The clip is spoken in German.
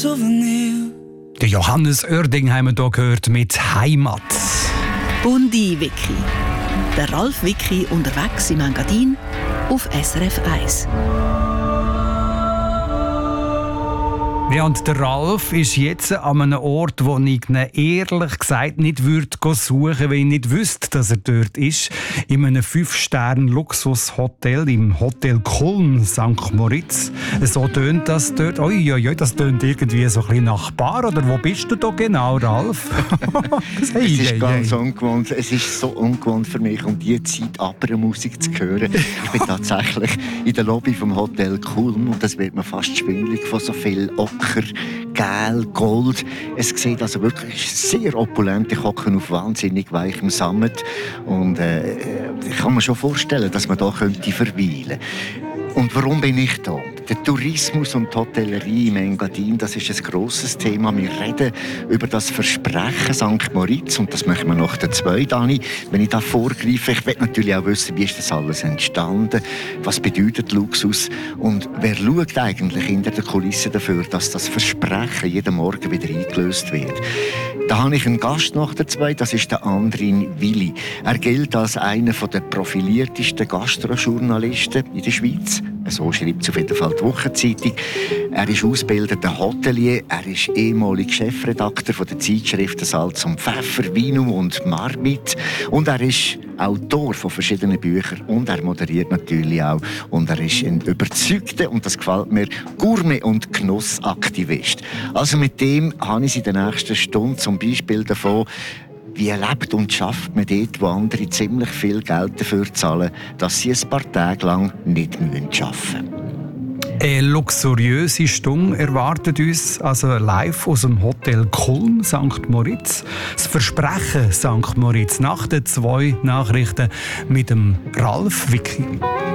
Souvenir. Der Johannes Oerding haben wir hier gehört mit Heimat. Bundi-Wiki. Der Ralf Wiki unterwegs im Engadin auf SRF 1. Ja, und der Ralf ist jetzt an einem Ort, wo ich ihn ehrlich gesagt nicht suchen würde, weil ich nicht wüsste, dass er dort ist. In einem 5-Sterne-Luxushotel, im Hotel Kulm, St. Moritz. So tönt das dort. Uiuiui, das tönt irgendwie so ein bisschen nach Bar. Oder wo bist du da genau, Ralf? Es ist ganz ungewohnt. Es ist so ungewohnt für mich, um diese Zeit Musik zu hören. Ich bin tatsächlich in der Lobby vom Hotel Kulm und das wird mir fast schwindelig von so viel Ocker, Gel, Gold. Es sieht also wirklich sehr opulent. Ich hocke auf wahnsinnig weichem Sammet und ich kann mir schon vorstellen, dass man da könnte verweilen. Und warum bin ich da? Der Tourismus und die Hotellerie im Engadin, das ist ein grosses Thema. Wir reden über das Versprechen St. Moritz und das machen wir nach der 2, Dani. Wenn ich da vorgreife, ich will natürlich auch wissen, wie ist das alles entstanden, was bedeutet Luxus und wer schaut eigentlich hinter der Kulisse dafür, dass das Versprechen jeden Morgen wieder eingelöst wird. Da habe ich einen Gast nach der 2, das ist der Andrin Willi. Er gilt als einer der profiliertesten Gastrojournalisten in der Schweiz. So schreibt es auf jeden Fall die Wochenzeitung. Er ist ausgebildeter Hotelier, er ist ehemaliger Chefredakteur von der Zeitschriften Salz und Pfeffer, Vinum und Marmit. Und er ist Autor von verschiedenen Büchern und er moderiert natürlich auch. Und er ist ein überzeugter, und das gefällt mir, Gourmet- und Genussaktivist. Also mit dem habe ich in der nächsten Stunde zum Beispiel davon, wie lebt und schafft man dort, wo andere ziemlich viel Geld dafür zahlen, dass sie ein paar Tage lang nicht arbeiten müssen. Eine luxuriöse Stunde erwartet uns also live aus dem Hotel Kulm, St. Moritz. Das Versprechen St. Moritz nach den 2 Nachrichten mit dem Ralf Wiki.